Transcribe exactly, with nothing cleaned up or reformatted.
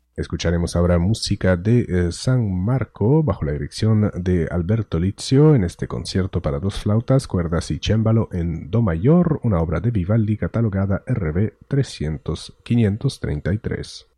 Escucharemos ahora música de eh, San Marco bajo la dirección de Alberto Lizio en este concierto para dos flautas, cuerdas y cémbalo en do mayor, una obra de Vivaldi catalogada R B quinientos treinta y tres.